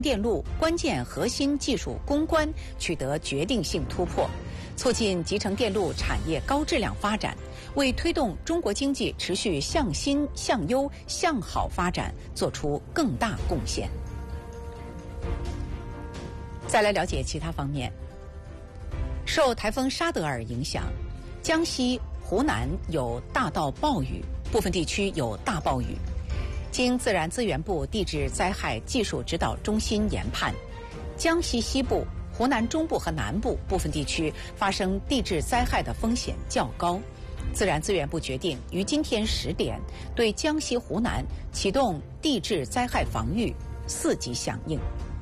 电路关键核心技术攻关取得决定性突破，促进集成电路产业高质量发展，为推动中国经济持续向新、向优、向好发展做出更大贡献。再来了解其他方面。受台风沙德尔影响，江西、湖南有大到暴雨，部分地区有大暴雨。经自然资源部地质灾害技术指导中心研判，江西西部、湖南中部和南部部分地区发生地质灾害的风险较高。自然资源部决定于今天10点对江西、湖南启动地质灾害防御4级响应。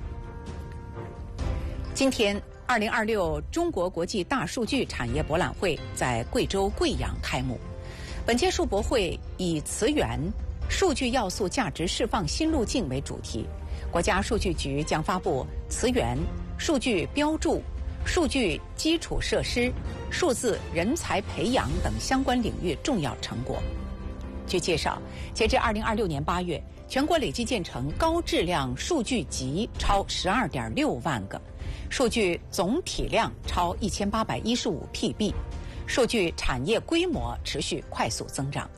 今天2026中国国际大数据产业博览会在贵州贵阳开幕。本届数博会以词源数据要素价值释放新路径为主题，国家数据局将发布词源、数据标注、数据基础设施、数字人才培养等相关领域重要成果。据介绍，截至2026年8月，全国累计建成高质量数据集超12.6万个，数据总体量超1815 PB， 数据产业规模持续快速增长。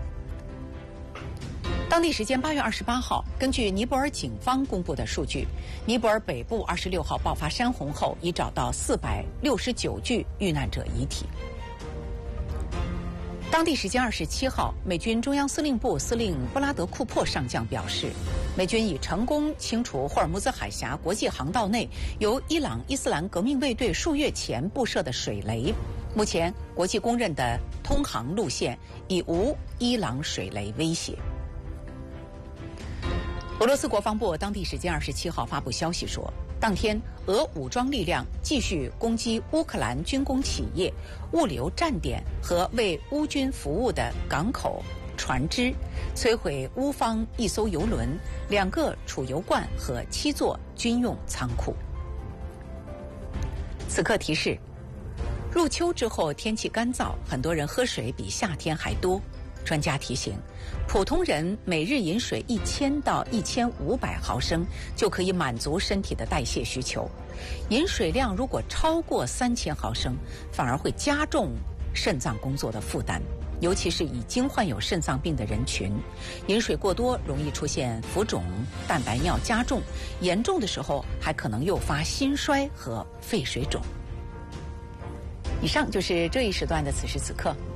当地时间8月28号，根据尼泊尔警方公布的数据，尼泊尔北部26号爆发山洪后，已找到469具遇难者遗体。当地时间27号，美军中央司令部司令布拉德库珀上将表示，美军已成功清除霍尔木兹海峡国际航道内由伊朗伊斯兰革命卫队数月前布设的水雷，目前国际公认的通航路线已无伊朗水雷威胁。俄罗斯国防部当地时间27号发布消息说，当天俄武装力量继续攻击乌克兰军工企业、物流站点和为乌军服务的港口、船只，摧毁乌方1艘油轮、2个储油罐和7座军用仓库。此刻提示：入秋之后天气干燥，很多人喝水比夏天还多。专家提醒，普通人每日饮水1000到1500毫升就可以满足身体的代谢需求，饮水量如果超过3000毫升，反而会加重肾脏工作的负担，尤其是已经患有肾脏病的人群。饮水过多容易出现浮肿、蛋白尿加重，严重的时候还可能诱发心衰和肺水肿。以上就是这一时段的此时此刻。